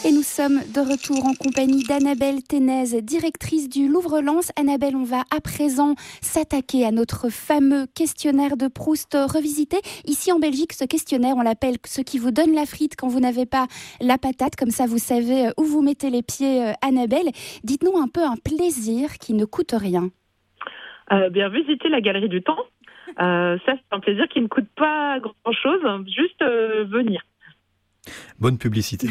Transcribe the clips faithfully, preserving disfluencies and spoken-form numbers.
Et nous sommes de retour en compagnie d'Annabelle Ténez, directrice du Louvre-Lens. Annabelle, on va à présent s'attaquer à notre fameux questionnaire de Proust revisité. Ici en Belgique, ce questionnaire, on l'appelle ce qui vous donne la frite quand vous n'avez pas la patate. Comme ça, vous savez où vous mettez les pieds, Annabelle. Dites-nous un peu un plaisir qui ne coûte rien. Euh, bien, visiter la Galerie du Temps. Euh, ça, c'est un plaisir qui ne coûte pas grand-chose, juste euh, venir. Bonne publicité.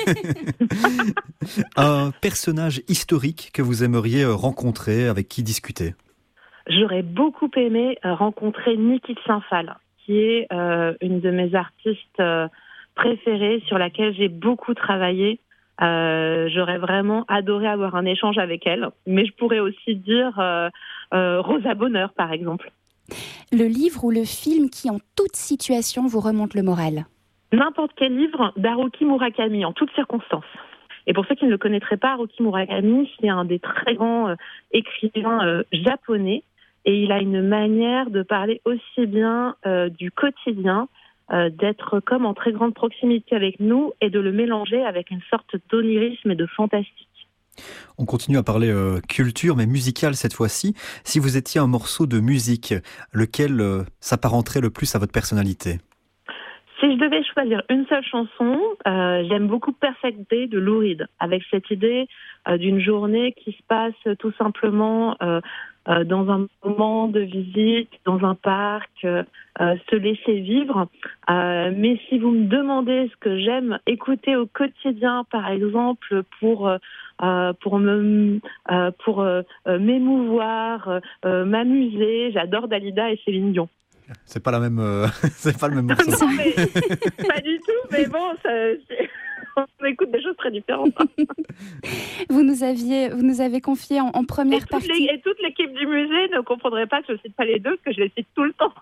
Un personnage historique que vous aimeriez rencontrer, avec qui discuter? J'aurais beaucoup aimé rencontrer Niki de Saint-Phal, qui est euh, une de mes artistes euh, préférées, sur laquelle j'ai beaucoup travaillé. Euh, j'aurais vraiment adoré avoir un échange avec elle, mais je pourrais aussi dire euh, euh, Rosa Bonheur, par exemple. Le livre ou le film qui, en toute situation, vous remonte le moral? N'importe quel livre d'Haruki Murakami, en toutes circonstances. Et pour ceux qui ne le connaîtraient pas, Haruki Murakami, c'est un des très grands euh, écrivains euh, japonais. Et il a une manière de parler aussi bien euh, du quotidien, euh, d'être comme en très grande proximité avec nous et de le mélanger avec une sorte d'onirisme et de fantastique. On continue à parler euh, culture, mais musicale cette fois-ci. Si vous étiez un morceau de musique, lequel euh, s'apparenterait le plus à votre personnalité? Si je devais choisir une seule chanson, euh, j'aime beaucoup Perfect Day de Lou Reed, avec cette idée euh, d'une journée qui se passe tout simplement euh, euh, dans un moment de visite, dans un parc, euh, euh, se laisser vivre. Euh, mais si vous me demandez ce que j'aime écouter au quotidien, par exemple, pour euh, pour me euh, pour euh, m'émouvoir, euh, m'amuser, j'adore Dalida et Céline Dion. C'est pas la même, euh, c'est pas le même morceau. Non, mais, pas du tout, mais bon, ça, c'est... on écoute des choses très différentes. Vous nous aviez, vous nous avez confié en, en première et partie. Les, et toute l'équipe du musée ne comprendrait pas que je ne cite pas les deux, parce que je les cite tout le temps.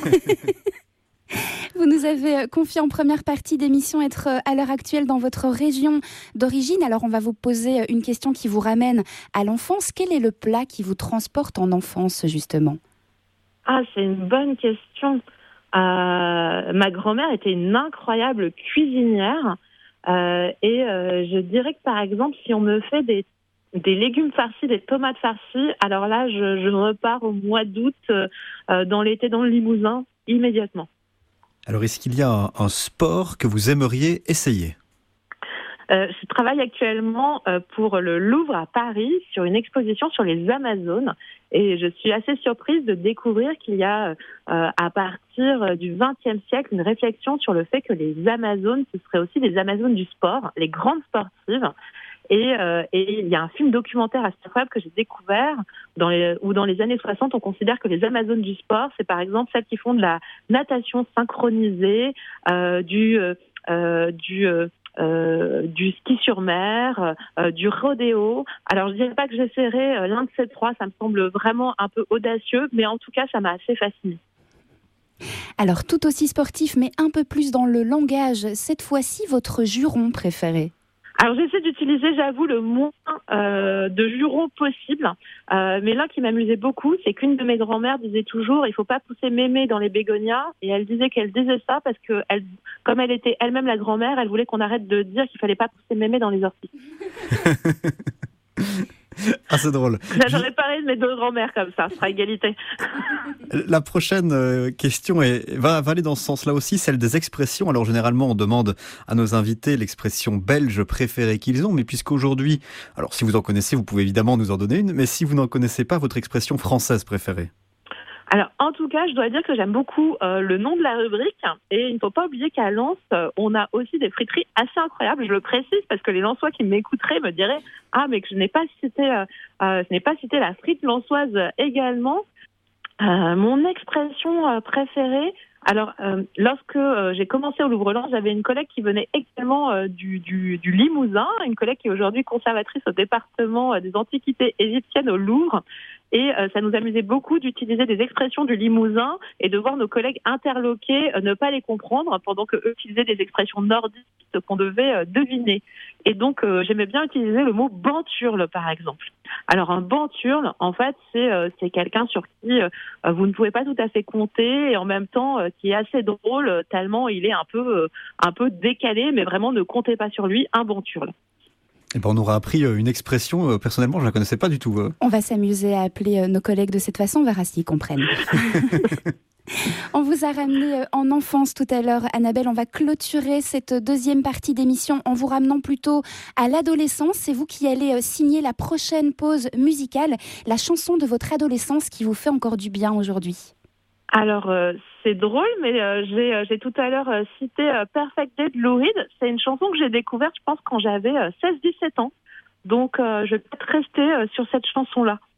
Vous nous avez confié en première partie d'émission être à l'heure actuelle dans votre région d'origine. Alors on va vous poser une question qui vous ramène à l'enfance. Quel est le plat qui vous transporte en enfance, justement ? Ah, c'est une bonne question. Euh, ma grand-mère était une incroyable cuisinière. Euh, et euh, je dirais que, par exemple, si on me fait des, des légumes farcis, des tomates farcies, alors là, je, je repars au mois d'août, euh, dans l'été, dans le Limousin, immédiatement. Alors, est-ce qu'il y a un, un sport que vous aimeriez essayer ? Euh, je travaille actuellement euh, pour le Louvre à Paris sur une exposition sur les Amazones et je suis assez surprise de découvrir qu'il y a euh, à partir du vingtième siècle une réflexion sur le fait que les Amazones, ce seraient aussi des Amazones du sport, les grandes sportives. Et, euh, et il y a un film documentaire assez incroyable que j'ai découvert dans les, où dans les années soixante, on considère que les Amazones du sport, c'est par exemple celles qui font de la natation synchronisée, euh, du... Euh, du euh, Euh, du ski sur mer, euh, du rodéo. Alors je dirais pas que j'essaierai euh, l'un de ces trois, ça me semble vraiment un peu audacieux, mais en tout cas ça m'a assez fascinée. Alors tout aussi sportif, mais un peu plus dans le langage, cette fois-ci votre juron préféré? Alors j'essaie d'utiliser, j'avoue, le moins euh, de jurons possible. Euh, mais l'un qui m'amusait beaucoup, c'est qu'une de mes grand-mères disait toujours « il faut pas pousser mémé dans les bégonias ». Et elle disait qu'elle disait ça parce que, elle, comme elle était elle-même la grand-mère, elle voulait qu'on arrête de dire qu'il fallait pas pousser mémé dans les orties. Ah, c'est drôle. Là, j'aurais parlé de mes deux grand-mères comme ça, ce sera égalité. La prochaine euh, question est, va, va aller dans ce sens-là aussi, celle des expressions. Alors généralement, on demande à nos invités l'expression belge préférée qu'ils ont, mais puisqu'aujourd'hui, alors si vous en connaissez, vous pouvez évidemment nous en donner une, mais si vous n'en connaissez pas, votre expression française préférée? Alors, en tout cas, je dois dire que j'aime beaucoup euh, le nom de la rubrique. Et il ne faut pas oublier qu'à Lens, euh, on a aussi des friteries assez incroyables. Je le précise parce que les Lensois qui m'écouteraient me diraient « Ah, mais que je n'ai pas cité, euh, euh, je n'ai pas cité la frite lensoise également. Euh, » Mon expression euh, préférée, alors euh, lorsque euh, j'ai commencé au Louvre-Lens, j'avais une collègue qui venait également euh, du, du, du Limousin, une collègue qui est aujourd'hui conservatrice au département euh, des antiquités égyptiennes au Louvre. Et euh, ça nous amusait beaucoup d'utiliser des expressions du Limousin et de voir nos collègues interloqués euh, ne pas les comprendre pendant qu'eux utilisaient des expressions nordistes qu'on devait euh, deviner. Et donc, euh, j'aimais bien utiliser le mot banturle, par exemple. Alors, un banturle, en fait, c'est, euh, c'est quelqu'un sur qui euh, vous ne pouvez pas tout à fait compter et en même temps euh, qui est assez drôle, euh, tellement il est un peu, euh, un peu décalé, mais vraiment ne comptez pas sur lui, un banturle. Eh ben, on aura appris une expression, personnellement, je ne la connaissais pas du tout. On va s'amuser à appeler nos collègues de cette façon, on verra s'ils comprennent. On vous a ramené en enfance tout à l'heure, Annabelle. On va clôturer cette deuxième partie d'émission en vous ramenant plutôt à l'adolescence. C'est vous qui allez signer la prochaine pause musicale, la chanson de votre adolescence qui vous fait encore du bien aujourd'hui. Alors, euh, c'est drôle, mais euh, j'ai, euh, j'ai tout à l'heure euh, cité euh, Perfect Day de Lou Reed. C'est une chanson que j'ai découverte, je pense, quand j'avais euh, seize dix-sept ans. Donc, euh, je vais peut-être rester euh, sur cette chanson-là.